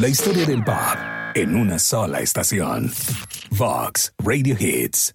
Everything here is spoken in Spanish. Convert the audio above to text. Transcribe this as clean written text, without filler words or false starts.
la historia del pop en una sola estación. Vox Radio Hits.